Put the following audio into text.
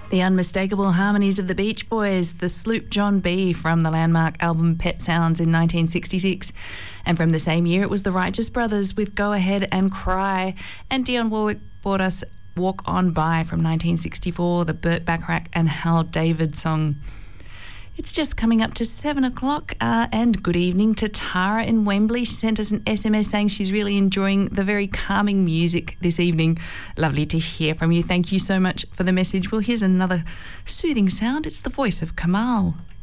The unmistakable harmonies of the Beach Boys, the Sloop John B from the landmark album Pet Sounds in 1966. And from the same year, it was the Righteous Brothers with Go Ahead and Cry. And Dionne Warwick brought us Walk On By from 1964, the Burt Bacharach and Hal David song. It's just coming up to 7 o'clock, and good evening to Tara in Wembley. She sent us an SMS saying she's really enjoying the very calming music this evening. Lovely to hear from you. Thank you so much for the message. Well, here's another soothing sound. It's the voice of Kamal.